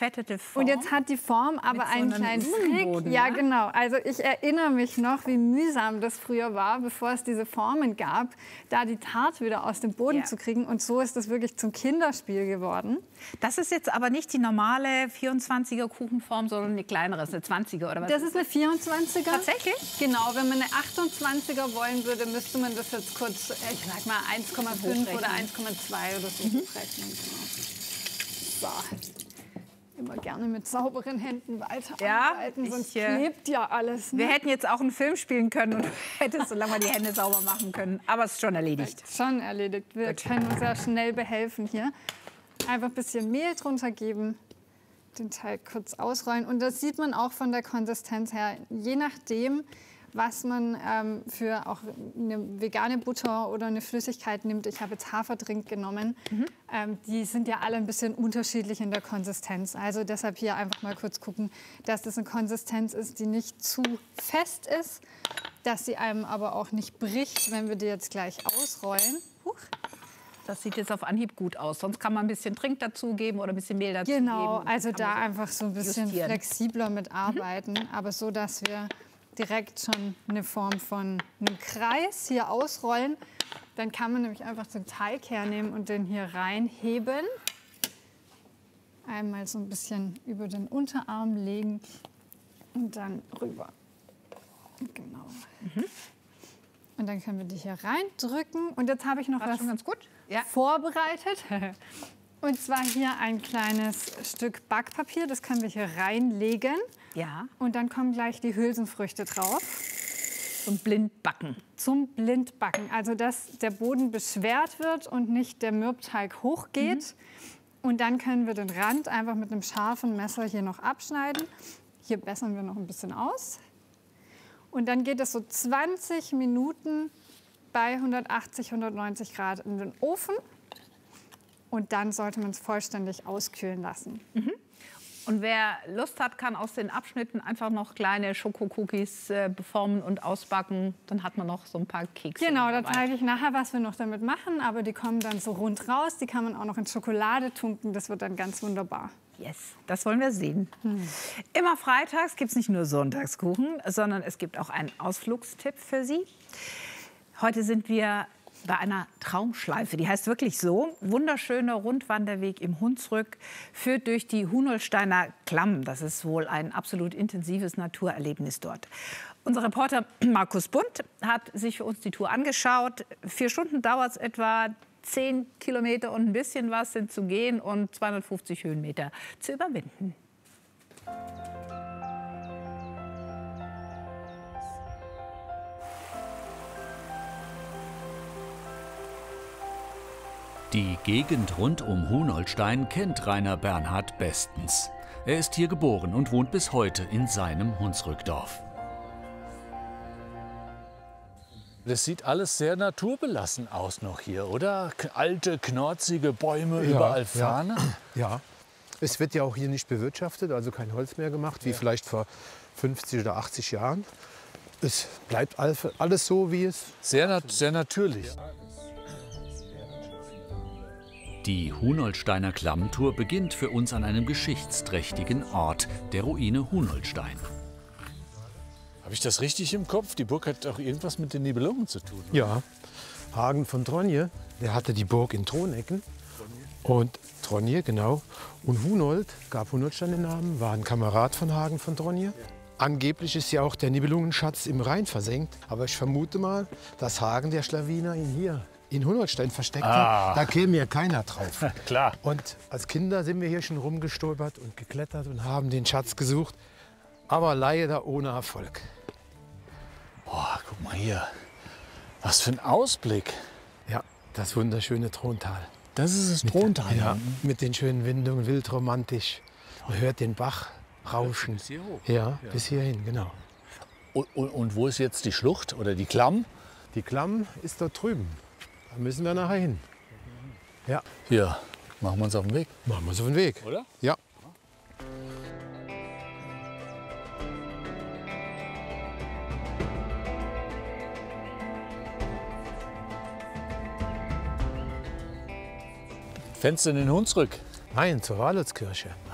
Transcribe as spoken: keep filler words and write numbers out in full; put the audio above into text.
verfettete Form. Und jetzt hat die Form aber so einen einem kleinen Uhrenboden, Trick. Ja, ne? genau. Also ich erinnere mich noch, wie mühsam das früher war, bevor es diese Formen gab, da die Tarte wieder aus dem Boden Ja. zu kriegen. Und so ist das wirklich zum Kinderspiel geworden. Das ist jetzt aber nicht die normale vierundzwanziger Kuchenform, sondern eine kleinere, eine zwanziger oder was? Das ist eine vierundzwanziger. Tatsächlich? Genau, wenn man eine achtundzwanziger wollen würde, müsste man das jetzt kurz, ich sag mal eins Komma fünf oder eins Komma zwei oder so Mhm. hochrechnen. Genau. So. Immer gerne mit sauberen Händen weiterarbeiten, Ja, sonst ich, äh, klebt ja alles. Ne? Wir hätten jetzt auch einen Film spielen können und du hättest so lange mal die Hände sauber machen können. Aber es ist schon erledigt. Schon erledigt. Wir Gut. können uns ja schnell behelfen hier. Einfach ein bisschen Mehl drunter geben, den Teig kurz ausrollen. Und das sieht man auch von der Konsistenz her. Je nachdem, was man ähm, für auch eine vegane Butter oder eine Flüssigkeit nimmt. Ich habe jetzt Haferdrink genommen. Mhm. Ähm, die sind ja alle ein bisschen unterschiedlich in der Konsistenz. Also deshalb hier einfach mal kurz gucken, dass das eine Konsistenz ist, die nicht zu fest ist, dass sie einem aber auch nicht bricht, wenn wir die jetzt gleich ausrollen. Huch. Das sieht jetzt auf Anhieb gut aus. Sonst kann man ein bisschen Trink dazugeben oder ein bisschen Mehl dazugeben. Genau, also Kann da man so einfach so ein bisschen justieren. flexibler mit arbeiten, Mhm. aber so, dass wir direkt schon eine Form von einem Kreis hier ausrollen. Dann kann man nämlich einfach den Teig hernehmen und den hier reinheben. Einmal so ein bisschen über den Unterarm legen und dann rüber. Genau. Mhm. Und dann können wir die hier reindrücken. Und jetzt habe ich noch War was schon ganz gut? Ja. vorbereitet. Und zwar hier ein kleines Stück Backpapier. Das können wir hier reinlegen. Ja. Und dann kommen gleich die Hülsenfrüchte drauf. Zum Blindbacken. Zum Blindbacken. Also dass der Boden beschwert wird und nicht der Mürbteig hochgeht. Mhm. Und dann können wir den Rand einfach mit einem scharfen Messer hier noch abschneiden. Hier bessern wir noch ein bisschen aus. Und dann geht es so zwanzig Minuten bei hundertachtzig, hundertneunzig Grad in den Ofen. Und dann sollte man es vollständig auskühlen lassen. Mhm. Und wer Lust hat, kann aus den Abschnitten einfach noch kleine Schokocookies äh, beformen und ausbacken. Dann hat man noch so ein paar Kekse. Genau, da dabei. zeige ich nachher, was wir noch damit machen. Aber die kommen dann so rund raus. Die kann man auch noch in Schokolade tunken. Das wird dann ganz wunderbar. Yes, das wollen wir sehen. Hm. Immer freitags gibt es nicht nur Sonntagskuchen, sondern es gibt auch einen Ausflugstipp für Sie. Heute sind wir bei einer Traumschleife, die heißt wirklich so. Wunderschöner Rundwanderweg im Hunsrück führt durch die Hunolsteiner Klamm. Das ist wohl ein absolut intensives Naturerlebnis dort. Unser Reporter Markus Bund hat sich für uns die Tour angeschaut. Vier Stunden dauert es etwa. Zehn Kilometer und ein bisschen was sind zu gehen und zweihundertfünfzig Höhenmeter zu überwinden. Die Gegend rund um Hunolstein kennt Rainer Bernhard bestens. Er ist hier geboren und wohnt bis heute in seinem Hunsrückdorf. Das sieht alles sehr naturbelassen aus noch hier, oder? K- Alte, knorzige Bäume, Ja, überall ja. Fahne. Ja, es wird ja auch hier nicht bewirtschaftet, also kein Holz mehr gemacht, wie vielleicht vor fünfzig oder achtzig Jahren. Es bleibt all- alles so, wie es... Sehr, nat sehr natürlich. Die Hunolsteiner Klammtour beginnt für uns an einem geschichtsträchtigen Ort, der Ruine Hunolstein. Habe ich das richtig im Kopf? Die Burg hat auch irgendwas mit den Nibelungen zu tun. oder? Ja, Hagen von Tronje, der hatte die Burg in Tronecken. Und Tronje, genau. Und Hunold, gab Hunolstein den Namen, war ein Kamerad von Hagen von Tronje. Angeblich ist ja auch der Nibelungenschatz im Rhein versenkt. Aber ich vermute mal, dass Hagen der Schlawiner ihn hier in Hunolstein versteckt Ah. hat. Da käme ja keiner drauf. Klar. Und als Kinder sind wir hier schon rumgestolpert und geklettert und haben den Schatz gesucht. Aber leider ohne Erfolg. Boah, guck mal hier. Was für ein Ausblick. Ja, das wunderschöne Throntal. Das ist das Throntal. Ja, mit den schönen Windungen, wildromantisch. Man hört den Bach rauschen. Bis hier hoch. Ja, bis hierhin, genau. Und, und, und wo ist jetzt die Schlucht oder die Klamm? Die Klamm ist dort drüben. Da müssen wir nachher hin. Ja, Hier, machen wir uns auf den Weg, machen wir uns auf den Weg. oder? Ja. Fenster in den Hunsrück. Nein, zur Wahlotzkirche.